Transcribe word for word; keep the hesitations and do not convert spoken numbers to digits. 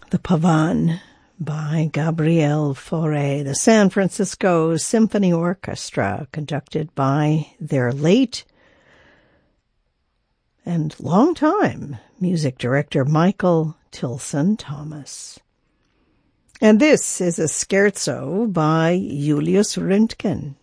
The Pavan by Gabriel Fauré, the San Francisco Symphony Orchestra, conducted by their late and long-time music director Michael Tilson Thomas. And this is a scherzo by Julius Röntgen.